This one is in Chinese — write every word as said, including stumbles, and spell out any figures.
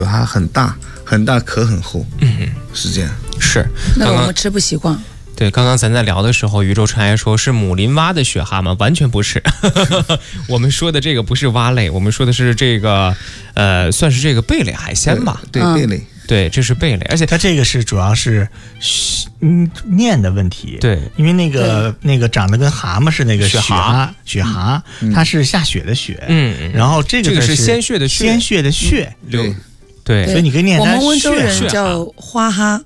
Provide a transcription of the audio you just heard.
它很大很大，壳很厚，嗯，是这样。 是， 那个我们吃不习惯。 对，刚刚咱在聊的时候，宇宙尘埃说是姆林蛙的雪蛤蟆，完全不是。我们说的这个不是蛙类，我们说的是这个，呃，算是这个贝类海鲜吧？ 对，对贝类。 对，这是贝类，而且它这个是主要是嗯念的问题。 对， 因为那个那个长得跟蛤蟆是那个雪蛤，雪蛤， 嗯、 它是下雪的雪。 嗯， 然后这个这个是鲜血的血， 鲜血的血。 对。 对， 所以你可以念它。 我们温州人叫花蛤，